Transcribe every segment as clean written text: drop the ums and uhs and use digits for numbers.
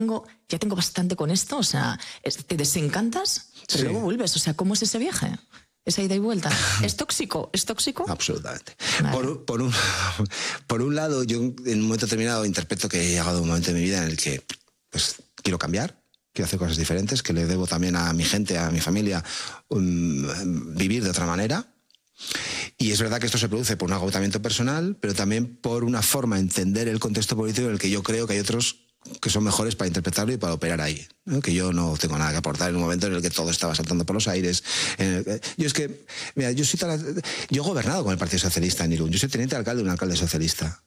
ya tengo bastante con esto, o sea, te desencantas, pero luego vuelves, o sea, ¿cómo es ese viaje? Esa ida y vuelta. ¿Es tóxico? ¿Es tóxico? Absolutamente. Vale. Por un lado, yo en un momento determinado interpreto que he llegado a un momento de mi vida en el que pues, quiero cambiar, quiero hacer cosas diferentes, que le debo también a mi gente, a mi familia, vivir de otra manera. Y es verdad que esto se produce por un agotamiento personal, pero también por una forma de entender el contexto político en el que yo creo que hay otros que son mejores para interpretarlo y para operar ahí, ¿no? Que yo no tengo nada que aportar en un momento en el que todo estaba saltando por los aires. Yo es que, mira, yo he gobernado con el Partido Socialista en Irún. Yo soy teniente alcalde de un alcalde socialista.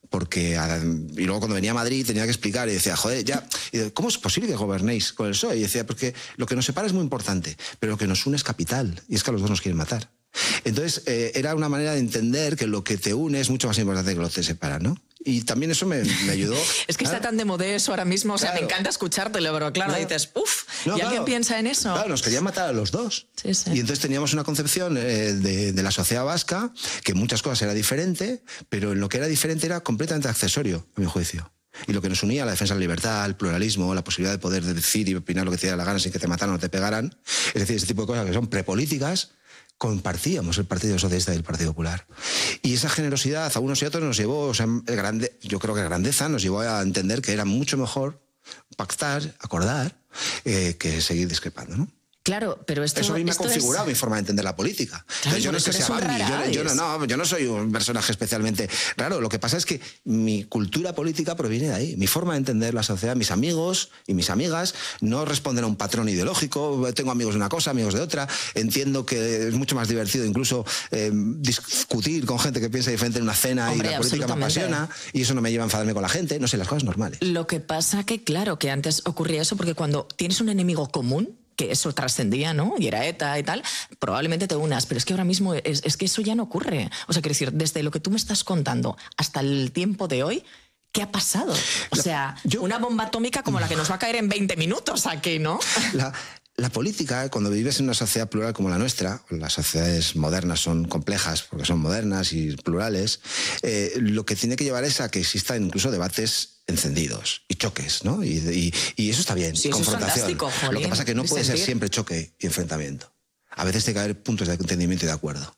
Y luego cuando venía a Madrid tenía que explicar y decía, joder, ya, ¿cómo es posible que gobernéis con el PSOE? Y decía, porque lo que nos separa es muy importante, pero lo que nos une es capital. Y es que a los dos nos quieren matar. Entonces, era una manera de entender que lo que te une es mucho más importante que lo que te separa, ¿no? Y también eso me ayudó. Es que está tan de moda eso ahora mismo, o sea, me encanta escuchártelo, pero claro, dices, uff, ¿y alguien piensa en eso? Claro, nos querían matar a los dos. Sí, sí. Y entonces teníamos una concepción de la sociedad vasca, que en muchas cosas era diferente, pero en lo que era diferente era completamente accesorio, a mi juicio. Y lo que nos unía, la defensa de la libertad, el pluralismo, la posibilidad de poder decir y opinar lo que te diera la gana sin que te mataran o te pegaran, es decir, ese tipo de cosas que son prepolíticas, compartíamos el Partido Socialista y el Partido Popular. Y esa generosidad a unos y a otros nos llevó, o sea, yo creo que grandeza nos llevó a entender que era mucho mejor pactar, acordar, que seguir discrepando, ¿no? Claro, pero esto... Eso a mí me ha configurado mi forma de entender la política. Claro, yo no es que sea Bambi, yo no soy un personaje especialmente raro. Lo que pasa es que mi cultura política proviene de ahí. Mi forma de entender la sociedad, mis amigos y mis amigas no responden a un patrón ideológico. Tengo amigos de una cosa, amigos de otra. Entiendo que es mucho más divertido incluso discutir con gente que piensa diferente en una cena. Hombre, y la política me apasiona y eso no me lleva a enfadarme con la gente. No sé, las cosas normales. Lo que pasa que, claro, que antes ocurría eso porque cuando tienes un enemigo común, que eso trascendía, ¿no? Y era ETA y tal, probablemente te unas, pero es que ahora mismo es que eso ya no ocurre. O sea, quiero decir, desde lo que tú me estás contando hasta el tiempo de hoy, ¿qué ha pasado? O sea, una bomba atómica como la que nos va a caer en 20 minutos aquí, ¿no? La política, cuando vives en una sociedad plural como la nuestra, las sociedades modernas son complejas porque son modernas y plurales, lo que tiene que llevar es a que existan incluso debates encendidos y choques, ¿no? Y eso está bien, sí, confrontación. Eso es jolín, lo que pasa es que no puede ser siempre choque y enfrentamiento. A veces tiene que haber puntos de entendimiento y de acuerdo.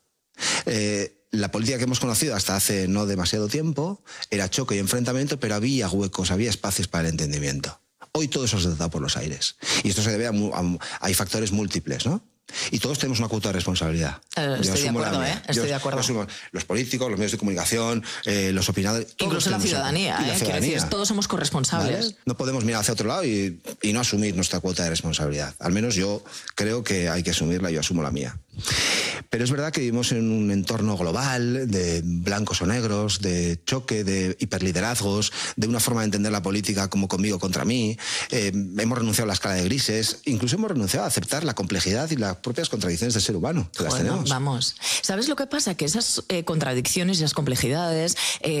La política que hemos conocido hasta hace no demasiado tiempo era choque y enfrentamiento, pero había huecos, había espacios para el entendimiento. Hoy todo eso se ha dado por los aires. Y esto se debe hay factores múltiples, ¿no? Y todos tenemos una cuota de responsabilidad. Estoy de acuerdo, Estoy de acuerdo. Los políticos, los medios de comunicación, los opinadores... Incluso la ciudadanía, decir, todos somos corresponsables. ¿Vale? No podemos mirar hacia otro lado y no asumir nuestra cuota de responsabilidad. Al menos yo creo que hay que asumirla y yo asumo la mía. Pero es verdad que vivimos en un entorno global de blancos o negros, de choque, de hiperliderazgos, de una forma de entender la política como conmigo contra mí. Hemos renunciado a la escala de grises, incluso hemos renunciado a aceptar la complejidad y las propias contradicciones del ser humano, que las tenemos. Vamos. ¿Sabes lo que pasa? Que esas contradicciones y esas complejidades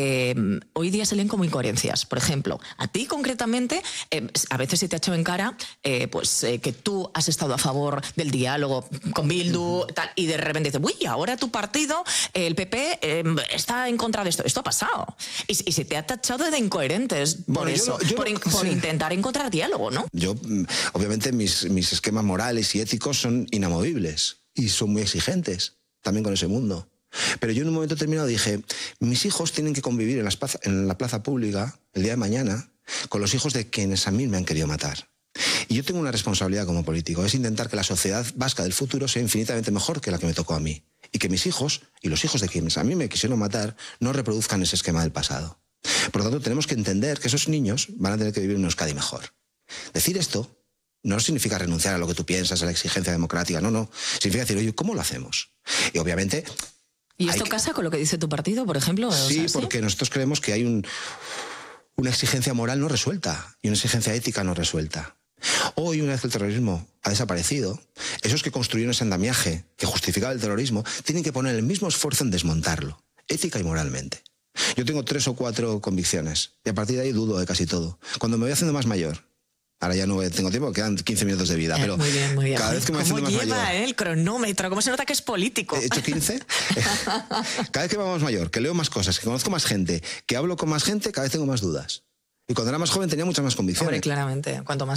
hoy día se leen como incoherencias. Por ejemplo, a ti concretamente, a veces se te ha echado en cara que tú has estado a favor del diálogo con Bildu, tal, y de repente dices, uy, ahora tu partido, el PP, está en contra de esto. Esto ha pasado. Y se te ha tachado de incoherentes por eso, por intentar encontrar diálogo, ¿no? Yo, obviamente, mis esquemas morales y éticos son inamovibles y son muy exigentes también con ese mundo. Pero yo en un momento determinado dije, mis hijos tienen que convivir en la plaza pública el día de mañana con los hijos de quienes a mí me han querido matar. Y yo tengo una responsabilidad como político, es intentar que la sociedad vasca del futuro sea infinitamente mejor que la que me tocó a mí. Y que mis hijos y los hijos de quienes a mí me quisieron matar no reproduzcan ese esquema del pasado. Por lo tanto, tenemos que entender que esos niños van a tener que vivir en una Euskadi mejor. Decir esto no significa renunciar a lo que tú piensas, a la exigencia democrática, no. Significa decir, oye, ¿cómo lo hacemos? Y obviamente... ¿Y esto casa con lo que dice tu partido, por ejemplo? Sí, porque nosotros creemos que hay una exigencia moral no resuelta y una exigencia ética no resuelta. Hoy, una vez que el terrorismo ha desaparecido, esos que construyeron ese andamiaje que justificaba el terrorismo tienen que poner el mismo esfuerzo en desmontarlo, ética y moralmente. Yo tengo 3 o 4 convicciones y a partir de ahí dudo de casi todo. Cuando me voy haciendo más mayor, ahora ya no tengo tiempo, quedan 15 minutos de vida, pero muy bien. cada vez que me voy haciendo más mayor... ¿Cómo lleva el cronómetro? ¿Cómo se nota que es político? ¿He hecho 15? Cada vez que me voy más mayor, que leo más cosas, que conozco más gente, que hablo con más gente, cada vez tengo más dudas. Y cuando era más joven tenía muchas más convicciones. Hombre, claramente. Cuanto más